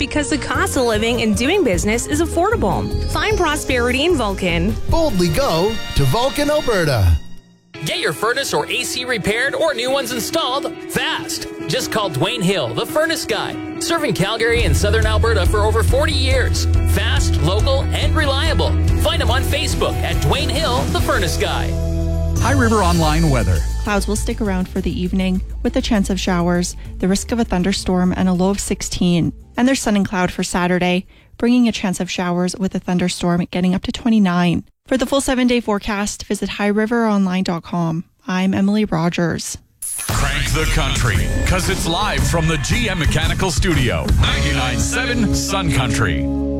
because the cost of living and doing business is affordable. Find prosperity in Vulcan. Boldly go to Vulcan, Alberta. Get your furnace or AC repaired or new ones installed fast. Just call Dwayne Hill, the Furnace Guy. Serving Calgary and Southern Alberta for over 40 years. Fast, local, and reliable. Find him on Facebook at Dwayne Hill, the Furnace Guy. High River Online weather. Clouds will stick around for the evening with a chance of showers, the risk of a thunderstorm, and a low of 16. And there's sun and cloud for Saturday, bringing a chance of showers with a thunderstorm getting up to 29. For the full 7-day forecast, visit highriveronline.com. I'm Emily Rogers. Crank the country, because it's live from the GM Mechanical Studio. 99.7 Sun Country.